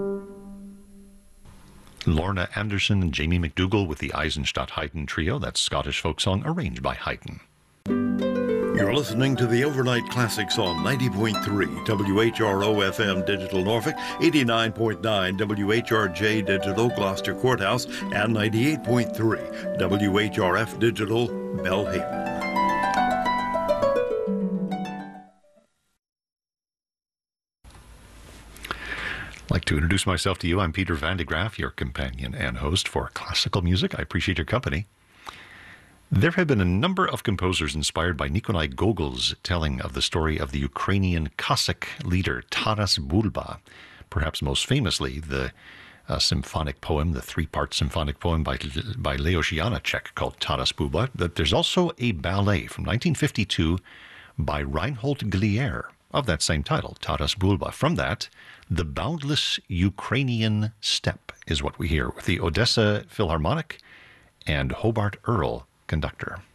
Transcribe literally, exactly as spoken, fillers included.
Lorna Anderson and Jamie McDougall with the Eisenstadt Haydn Trio. That's Scottish folk song arranged by Haydn. You're listening to the Overnight Classics on ninety point three W H R O F M Digital Norfolk, eighty-nine point nine W H R J Digital Gloucester Courthouse, and ninety-eight point three W H R F Digital Belhaven. I'd like to introduce myself to you. I'm Peter Van de Graaf, your companion and host for classical music. I appreciate your company. There have been a number of composers inspired by Nikolai Gogol's telling of the story of the Ukrainian Cossack leader Taras Bulba, perhaps most famously the uh, symphonic poem, the three-part symphonic poem by, by Leos Janáček called Taras Bulba. But there's also a ballet from nineteen fifty-two by Reinhold Glier of that same title, Taras Bulba. From that, The Boundless Ukrainian Steppe is what we hear with the Odessa Philharmonic and Hobart Earl conductor.